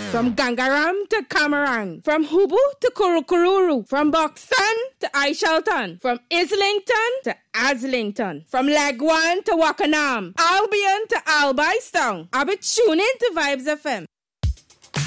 From Gangaram to Camarang. From Hubu to Kurukururu. From Buxton to Aishalton. From Islington to Aslington. From Legwan to Wakanam. Albion to Albaistown. I'll be tuning to Vibes FM.